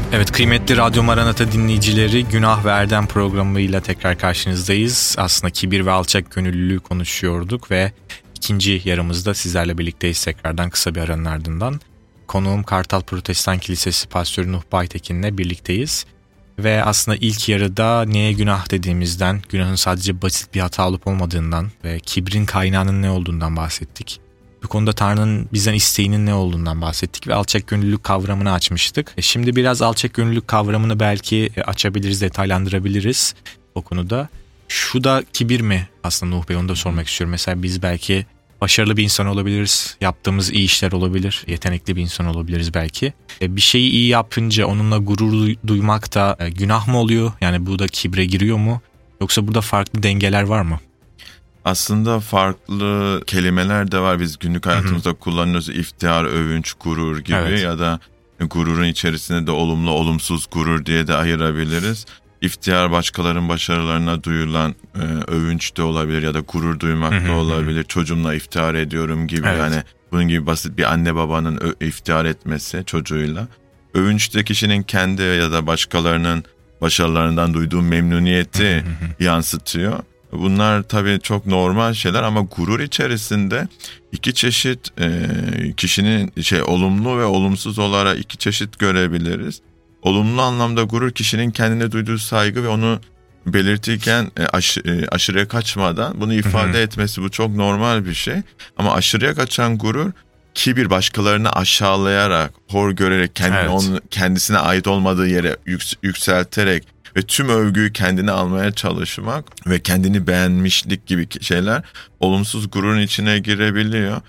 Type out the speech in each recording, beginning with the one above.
Evet, kıymetli Radyo Maranata dinleyicileri, Günah ve Erdem programıyla tekrar karşınızdayız. Aslında kibir ve alçak gönüllülüğü konuşuyorduk ve ikinci yarımızda sizlerle birlikteyiz tekrardan kısa bir aranın ardından. Konuğum Kartal Protestan Kilisesi Pastörü Nuh Baytekin'le birlikteyiz. Ve aslında ilk yarıda neye günah dediğimizden, günahın sadece basit bir hata olup olmadığından ve kibrin kaynağının ne olduğundan bahsettik. Bu konuda Tanrı'nın bizden isteğinin ne olduğundan bahsettik ve alçak gönüllülük kavramını açmıştık. Şimdi biraz alçak gönüllülük kavramını belki açabiliriz, detaylandırabiliriz o konuda. Şu da kibir mi aslında Nuh Bey, onu da sormak istiyorum. Mesela biz belki başarılı bir insan olabiliriz, yaptığımız iyi işler olabilir, yetenekli bir insan olabiliriz belki. Bir şeyi iyi yapınca onunla gurur duymak da günah mı oluyor? Yani bu da kibre giriyor mu? Yoksa burada farklı dengeler var mı? Aslında farklı kelimeler de var. Biz günlük hayatımızda kullanıyoruz. İftihar, övünç, gurur gibi, evet. Ya da gururun içerisinde de olumlu, olumsuz gurur diye de ayırabiliriz. İftihar başkalarının başarılarına duyulan övünç de olabilir ya da gurur duymak da olabilir. Çocuğumla iftihar ediyorum gibi, evet. Yani bunun gibi basit bir anne babanın iftihar etmesi çocuğuyla. Övünç de kişinin kendi ya da başkalarının başarılarından duyduğu memnuniyeti yansıtıyor. Bunlar tabii çok normal şeyler ama gurur içerisinde iki çeşit kişinin olumlu ve olumsuz olarak iki çeşit görebiliriz. Olumlu anlamda gurur kişinin kendine duyduğu saygı ve onu belirtirken aşırıya kaçmadan bunu ifade etmesi, bu çok normal bir şey. Ama aşırıya kaçan gurur kibir, başkalarını aşağılayarak, hor görerek, kendisine ait olmadığı yere yükselterek ve tüm övgüyü kendine almaya çalışmak ve kendini beğenmişlik gibi şeyler olumsuz gururun içine girebiliyor.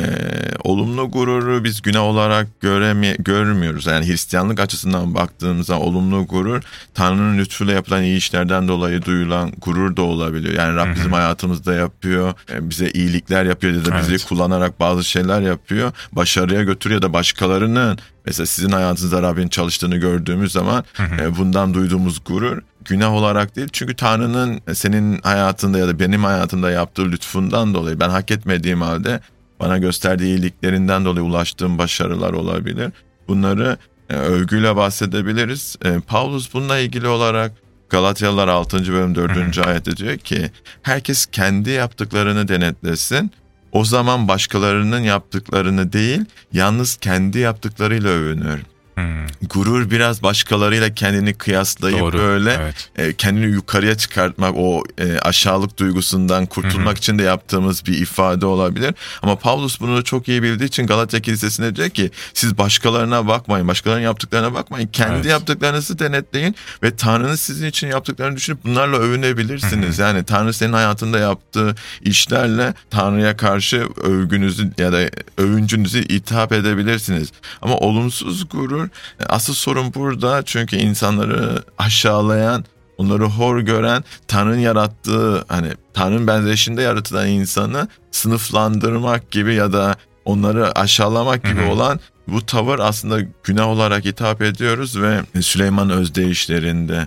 Olumlu gururu biz günah olarak görmüyoruz. Yani Hristiyanlık açısından baktığımızda olumlu gurur, Tanrı'nın lütfuyla yapılan iyi işlerden dolayı duyulan gurur da olabiliyor. Yani Rab bizim hayatımızda yapıyor, bize iyilikler yapıyor ya da bizi kullanarak bazı şeyler yapıyor, başarıya götürüyor ya da başkalarının, mesela sizin hayatınızda Rabbin çalıştığını gördüğümüz zaman bundan duyduğumuz gurur günah olarak değil. Çünkü Tanrı'nın senin hayatında ya da benim hayatımda yaptığı lütfundan dolayı, ben hak etmediğim halde bana gösterdiği iyiliklerinden dolayı ulaştığım başarılar olabilir. Bunları övgüyle bahsedebiliriz. Paulus bununla ilgili olarak Galatyalılar 6. bölüm 4. ayette diyor ki herkes kendi yaptıklarını denetlesin. O zaman başkalarının yaptıklarını değil, yalnız kendi yaptıklarıyla övünür. Gurur biraz başkalarıyla kendini kıyaslayıp böyle kendini yukarıya çıkartmak, o aşağılık duygusundan kurtulmak için de yaptığımız bir ifade olabilir. Ama Paulus bunu çok iyi bildiği için Galatya Kilisesi'ne diyor ki siz başkalarına bakmayın, başkalarının yaptıklarına bakmayın. Kendi yaptıklarınızı denetleyin ve Tanrı'nın sizin için yaptıklarını düşünüp bunlarla övünebilirsiniz. Yani Tanrı senin hayatında yaptığı işlerle Tanrı'ya karşı övgünüzü ya da övüncünüzü ithaf edebilirsiniz. Ama olumsuz gurur, asıl sorun burada, çünkü insanları aşağılayan, onları hor gören, Tanrı'nın yarattığı, hani Tanrı'nın benzeşinde yaratılan insanı sınıflandırmak gibi ya da onları aşağılamak gibi olan bu tavır aslında günah olarak hitap ediyoruz ve Süleyman Özdeyişlerinde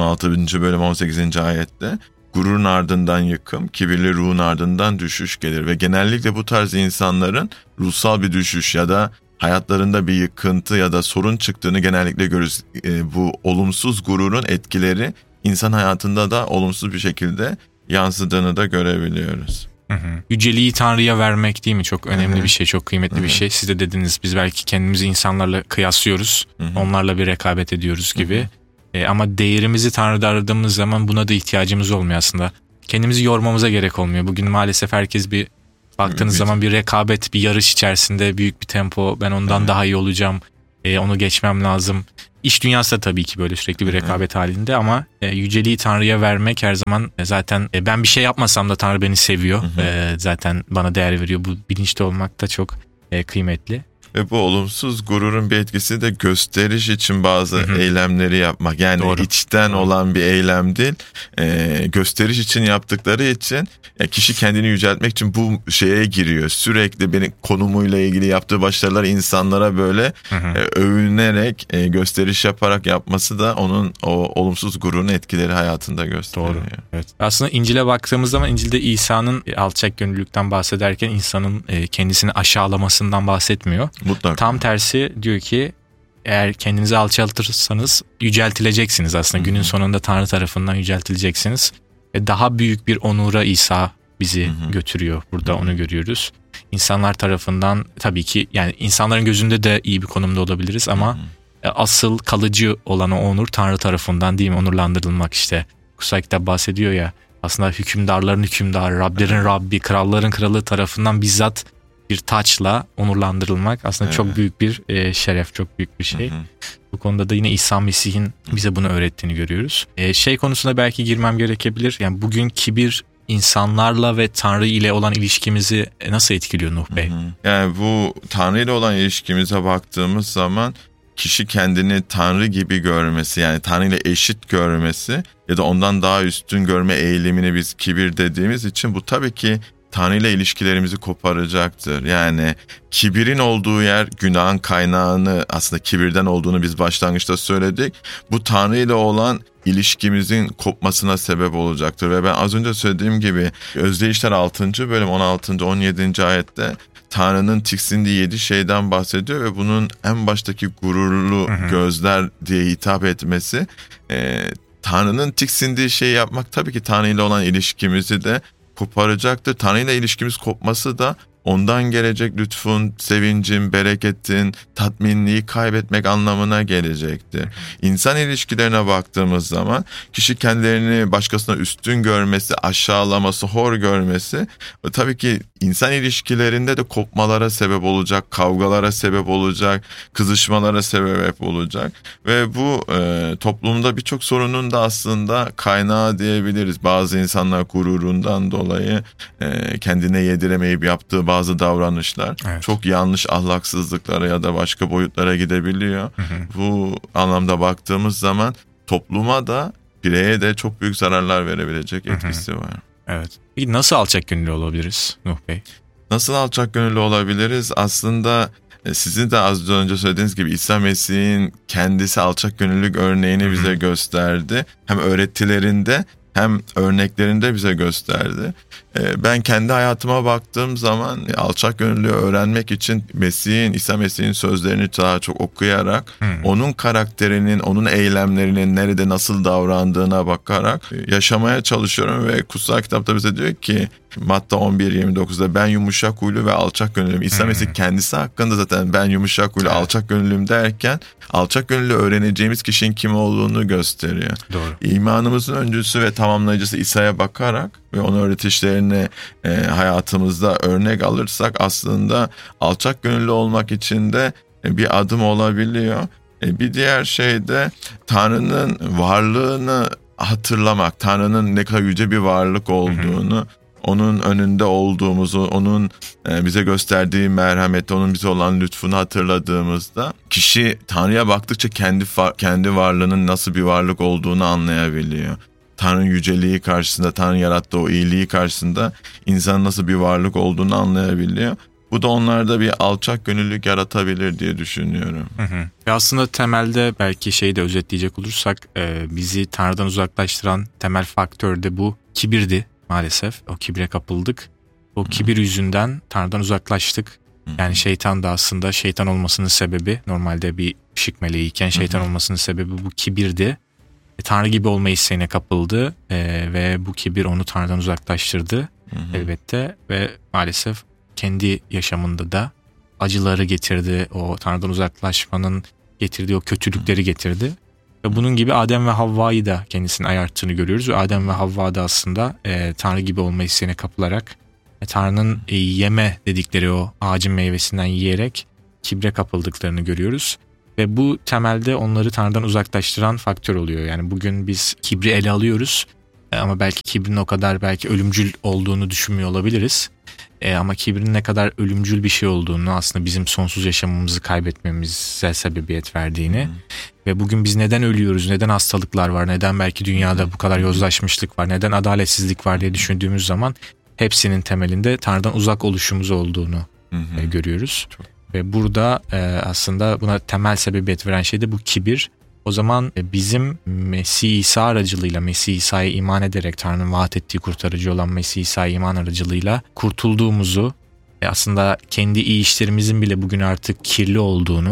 16. bölüm 18. ayette gururun ardından yıkım, kibirli ruhun ardından düşüş gelir ve genellikle bu tarz insanların ruhsal bir düşüş ya da hayatlarında bir yıkıntı ya da sorun çıktığını genellikle görürüz. Bu olumsuz gururun etkileri insan hayatında da olumsuz bir şekilde yansıdığını da görebiliyoruz. Yüceliği Tanrı'ya vermek değil mi? Çok önemli bir şey, çok kıymetli bir şey. Siz de dediniz, biz belki kendimizi insanlarla kıyaslıyoruz, onlarla bir rekabet ediyoruz gibi. Ama değerimizi Tanrı'da aradığımız zaman buna da ihtiyacımız olmuyor aslında. Kendimizi yormamıza gerek olmuyor. Bugün maalesef herkes baktığınız zaman bir rekabet, bir yarış içerisinde, büyük bir tempo. Ben ondan daha iyi olacağım. Onu geçmem lazım. İş dünyası da tabii ki böyle sürekli bir rekabet halinde ama yüceliği Tanrı'ya vermek her zaman zaten ben bir şey yapmasam da Tanrı beni seviyor. Zaten bana değer veriyor. Bu bilinçte olmak da çok kıymetli. Ve bu olumsuz gururun bir etkisi de gösteriş için bazı eylemleri yapmak. Yani içten olan bir eylem değil. Gösteriş için yaptıkları için kişi kendini yüceltmek için bu şeye giriyor. Sürekli benim konumuyla ilgili yaptığı başarılar insanlara böyle övünerek, gösteriş yaparak yapması da onun o olumsuz gururun etkileri hayatında gösteriyor. Doğru. Evet. Aslında İncil'e baktığımız zaman İncil'de İsa'nın alçak gönüllülükten bahsederken insanın kendisini aşağılamasından bahsetmiyor. Mutlaka. Tam tersi diyor ki eğer kendinizi alçaltırsanız yüceltileceksiniz aslında. Günün sonunda Tanrı tarafından yüceltileceksiniz. Ve daha büyük bir onura İsa bizi götürüyor. Burada onu görüyoruz. İnsanlar tarafından tabii ki, yani insanların gözünde de iyi bir konumda olabiliriz ama asıl kalıcı olan o onur Tanrı tarafından, değil mi? Onurlandırılmak işte. Kutsal Kitap bahsediyor ya, aslında hükümdarların hükümdarı, Rablerin Rabbi, kralların kralı tarafından bizzat bir taçla onurlandırılmak aslında çok büyük bir şeref, çok büyük bir şey. Bu konuda da yine İsa Mesih'in bize bunu öğrettiğini görüyoruz. Şey konusunda belki girmem gerekebilir. Yani bugün kibir insanlarla ve Tanrı ile olan ilişkimizi nasıl etkiliyor Nuh Bey? Yani bu Tanrı ile olan ilişkimize baktığımız zaman kişi kendini Tanrı gibi görmesi, yani Tanrı ile eşit görmesi ya da ondan daha üstün görme eğilimini biz kibir dediğimiz için bu tabii ki Tanrı ile ilişkilerimizi koparacaktır. Yani kibirin olduğu yer günahın kaynağını, aslında kibirden olduğunu biz başlangıçta söyledik. Bu Tanrı ile olan ilişkimizin kopmasına sebep olacaktır. Ve ben az önce söylediğim gibi Özdeyişler 6. bölüm 16. 17. ayette Tanrı'nın tiksindiği 7 şeyden bahsediyor ve bunun en baştaki gururlu gözler diye hitap etmesi, Tanrı'nın tiksindiği şeyi yapmak tabii ki Tanrı ile olan ilişkimizi de koparacaktır. Tanrı ile ilişkimiz kopması da ondan gelecek lütfun, sevincin, bereketin, tatminliği kaybetmek anlamına gelecektir. İnsan ilişkilerine baktığımız zaman kişi kendilerini başkasına üstün görmesi, aşağılaması, hor görmesi tabii ki insan ilişkilerinde de kopmalara sebep olacak, kavgalara sebep olacak, kızışmalara sebep olacak ve bu toplumda birçok sorunun da aslında kaynağı diyebiliriz. Bazı insanlar gururundan dolayı kendine yediremeyip yaptığı bazı davranışlar çok yanlış ahlaksızlıklara ya da başka boyutlara gidebiliyor. Bu anlamda baktığımız zaman topluma da bireye de çok büyük zararlar verebilecek etkisi var. Evet. Peki nasıl alçak gönüllü olabiliriz Nuh Bey? Nasıl alçak gönüllü olabiliriz? Aslında sizin de az önce söylediğiniz gibi İsa Mesih'in kendisi alçak gönüllülük örneğini bize gösterdi. Hem öğretilerinde hem örneklerinde bize gösterdi. Ben kendi hayatıma baktığım zaman alçak gönüllülüğü öğrenmek için İsa Mesih'in sözlerini daha çok okuyarak, onun karakterinin, onun eylemlerinin nerede nasıl davrandığına bakarak yaşamaya çalışıyorum ve kutsal kitapta bize diyor ki Matta 11:29'da ben yumuşak huylu ve alçak gönüllüyüm. İsa Mesih kendisi hakkında zaten ben yumuşak huylu, alçak gönüllüyüm derken alçak gönüllü öğreneceğimiz kişinin kim olduğunu gösteriyor. Doğru. İmanımızın öncüsü ve tamamlayıcısı İsa'ya bakarak ve onun öğretişlerini hayatımızda örnek alırsak aslında alçak gönüllü olmak için de bir adım olabiliyor. Bir diğer şey de Tanrı'nın varlığını hatırlamak, Tanrı'nın ne kadar yüce bir varlık olduğunu, onun önünde olduğumuzu, onun bize gösterdiği merhameti, onun bize olan lütfunu hatırladığımızda kişi Tanrı'ya baktıkça kendi varlığının nasıl bir varlık olduğunu anlayabiliyor. Tanrı'nın yüceliği karşısında, Tanrı yarattığı o iyiliği karşısında insanın nasıl bir varlık olduğunu anlayabiliyor. Bu da onlarda bir alçak gönüllülük yaratabilir diye düşünüyorum. Ve aslında temelde belki şeyi de özetleyecek olursak bizi Tanrı'dan uzaklaştıran temel faktör de bu kibirdi maalesef. O kibre kapıldık. O kibir yüzünden Tanrı'dan uzaklaştık. Yani şeytan da aslında şeytan olmasının sebebi, normalde bir ışık meleğiyken şeytan olmasının sebebi bu kibirdi. Tanrı gibi olma isteğine kapıldı ve bu kibir onu Tanrı'dan uzaklaştırdı elbette ve maalesef kendi yaşamında da acıları getirdi, o Tanrı'dan uzaklaşmanın getirdiği o kötülükleri getirdi. Ve bunun gibi Adem ve Havva'yı da kendisinin ayarttığını görüyoruz. Ve Adem ve Havva da aslında Tanrı gibi olma isteğine kapılarak Tanrı'nın yeme dedikleri o ağacın meyvesinden yiyerek kibre kapıldıklarını görüyoruz. Ve bu temelde onları Tanrı'dan uzaklaştıran faktör oluyor. Yani bugün biz kibri ele alıyoruz ama belki kibrin o kadar belki ölümcül olduğunu düşünmüyor olabiliriz. Ama kibrin ne kadar ölümcül bir şey olduğunu, aslında bizim sonsuz yaşamımızı kaybetmemize sebebiyet verdiğini ve bugün biz neden ölüyoruz, neden hastalıklar var, neden belki dünyada bu kadar yozlaşmışlık var, neden adaletsizlik var diye düşündüğümüz zaman hepsinin temelinde Tanrı'dan uzak oluşumuz olduğunu görüyoruz. Ve burada aslında buna temel sebebiyet veren şey de bu kibir. O zaman bizim Mesih İsa aracılığıyla, Mesih İsa'ya iman ederek Tanrı'nın vaat ettiği kurtarıcı olan Mesih İsa'ya iman aracılığıyla kurtulduğumuzu, aslında kendi iyi işlerimizin bile bugün artık kirli olduğunu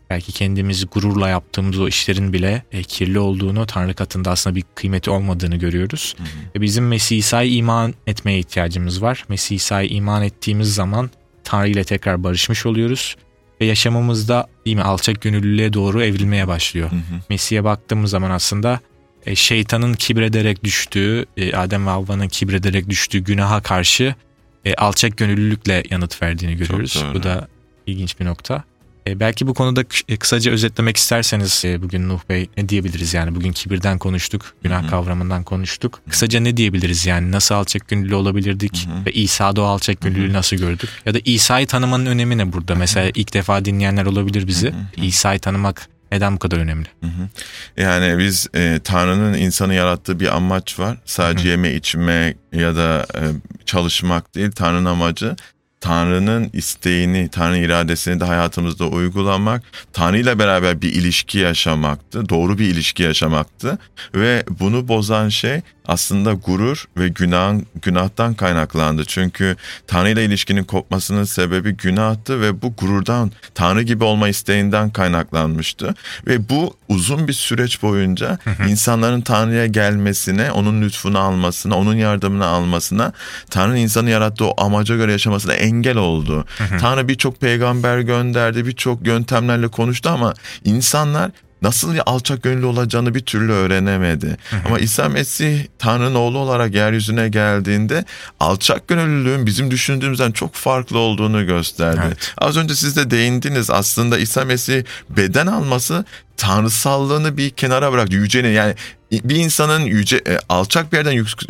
belki kendimizi gururla yaptığımız o işlerin bile kirli olduğunu, Tanrı katında aslında bir kıymeti olmadığını görüyoruz. Ve bizim Mesih İsa'ya iman etmeye ihtiyacımız var. Mesih İsa'ya iman ettiğimiz zaman Tanrı ile tekrar barışmış oluyoruz. Ve yaşamımızda değil mi, alçak gönüllülüğe doğru evrilmeye başlıyor. Mesih'e baktığımız zaman aslında şeytanın kibrederek düştüğü, Adem ve Havva'nın kibrederek düştüğü günaha karşı alçak gönüllülükle yanıt verdiğini görüyoruz. Bu da ilginç bir nokta. Belki bu konuda kısaca özetlemek isterseniz bugün Nuh Bey ne diyebiliriz yani? Bugün kibirden konuştuk, günah kavramından konuştuk. Kısaca ne diyebiliriz yani? Nasıl alçak gönüllü olabilirdik ve İsa'da o alçak gönüllülüğü nasıl gördük? Ya da İsa'yı tanımanın önemi ne burada? Mesela ilk defa dinleyenler olabilir bizi. İsa'yı tanımak neden bu kadar önemli? Yani biz Tanrı'nın insanı yarattığı bir amaç var. Sadece yeme içme ya da çalışmak değil. Tanrı'nın amacı Tanrı'nın isteğini, Tanrı'nın iradesini de hayatımızda uygulamak, Tanrı ile beraber bir ilişki yaşamaktı, doğru bir ilişki yaşamaktı ve bunu bozan şey aslında gurur ve günahtan kaynaklandı. Çünkü Tanrı ile ilişkinin kopmasının sebebi günahtı ve bu gururdan, Tanrı gibi olma isteğinden kaynaklanmıştı. Ve bu uzun bir süreç boyunca insanların Tanrı'ya gelmesine, onun lütfunu almasına, onun yardımını almasına, Tanrı'nın insanı yarattığı o amaca göre yaşamasına engel oldu. Tanrı birçok peygamber gönderdi, birçok yöntemlerle konuştu ama insanlar nasıl alçak gönüllü olacağını bir türlü öğrenemedi. Ama İsa Mesih Tanrı'nın oğlu olarak yeryüzüne geldiğinde alçak gönüllülüğün bizim düşündüğümüzden çok farklı olduğunu gösterdi. Evet. Az önce siz de değindiniz, aslında İsa Mesih beden alması tanrısallığını bir kenara bıraktı. Yücenin, yani bir insanın alçak bir yerden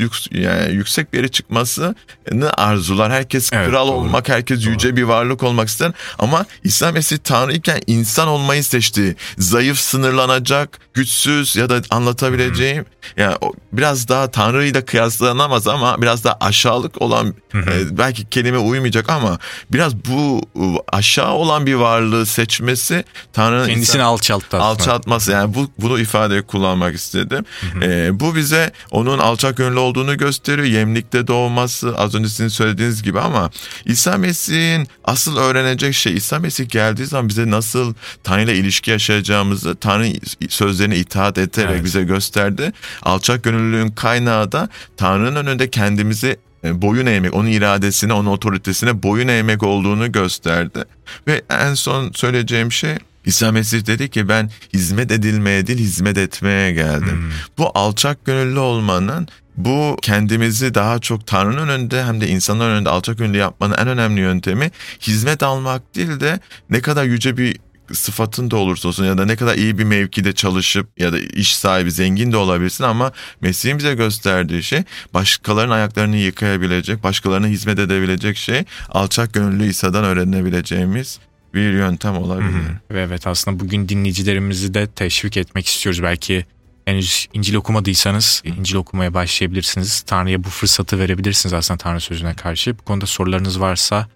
yüksek bir yere çıkmasını arzular. Herkes kral olmak, herkes yüce bir varlık olmak ister. Ama İsa Mesih Tanrı iken insan olmayı seçti. Zayıf, sınırlanacak, güçsüz ya da anlatabileceğim, yani biraz daha Tanrı ile kıyaslanamaz ama biraz daha aşağılık olan, belki kelime uymayacak ama biraz bu aşağı olan bir varlığı seçmesi, Tanrı'nın kendisini alçaltması, yani bunu ifade kullanmak istedim. Bu bize onun alçak gönüllü olduğunu gösteriyor. Yemlikte doğması, az önce sizin söylediğiniz gibi, ama İsa Mesih'in asıl öğrenecek şey, İsa Mesih geldiği zaman bize nasıl Tanrı ile ilişki yaşayacağımızı Tanrı sözlerine itaat ederek bize gösterdi. Alçak gönüllülüğün kaynağı da Tanrı'nın önünde kendimizi boyun eğmek, onun iradesine, onun otoritesine boyun eğmek olduğunu gösterdi. Ve en son söyleyeceğim şey, İsa Mesih dedi ki ben hizmet edilmeye değil hizmet etmeye geldim. Bu alçak gönüllü olmanın, bu kendimizi daha çok Tanrı'nın önünde hem de insanların önünde alçak gönüllü yapmanın en önemli yöntemi hizmet almak değil de ne kadar yüce bir sıfatın da olursa olsun ya da ne kadar iyi bir mevkide çalışıp ya da iş sahibi, zengin de olabilirsin ama Mesih'in bize gösterdiği şey başkalarının ayaklarını yıkayabilecek, başkalarına hizmet edebilecek şey alçak gönüllü İsa'dan öğrenebileceğimiz bir yöntem olabilir. Evet, aslında bugün dinleyicilerimizi de teşvik etmek istiyoruz. Belki henüz İncil okumadıysanız İncil okumaya başlayabilirsiniz. Tanrı'ya bu fırsatı verebilirsiniz aslında Tanrı sözüne karşı. Bu konuda sorularınız varsa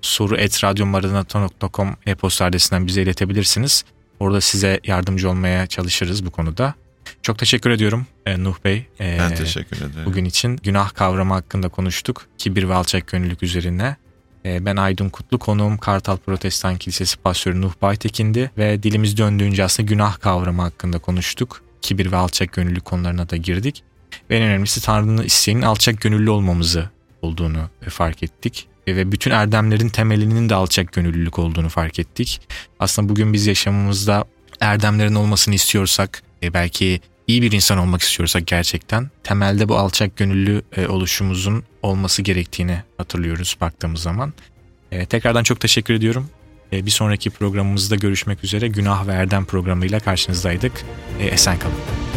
soru@radyomaranata.com e-posta adresinden bize iletebilirsiniz. Orada size yardımcı olmaya çalışırız bu konuda. Çok teşekkür ediyorum Nuh Bey. Ben teşekkür ederim. Bugün için günah kavramı hakkında konuştuk. Kibir ve alçak gönüllülük üzerine. Ben Aydın Kutlu, konuğum Kartal Protestan Kilisesi Pastörü Nuh Baytekin'di ve dilimiz döndüğünce aslında günah kavramı hakkında konuştuk. Kibir ve alçak gönüllülük konularına da girdik. Ve en önemlisi Tanrı'nın isteğinin alçak gönüllü olmamızı olduğunu fark ettik. Ve bütün erdemlerin temelinin de alçak gönüllülük olduğunu fark ettik. Aslında bugün biz yaşamımızda erdemlerin olmasını istiyorsak, belki iyi bir insan olmak istiyorsak gerçekten temelde bu alçak gönüllü oluşumuzun olması gerektiğini hatırlıyoruz baktığımız zaman. Tekrardan çok teşekkür ediyorum. Bir sonraki programımızda görüşmek üzere. Günah ve Erdem programıyla karşınızdaydık. Esen kalın.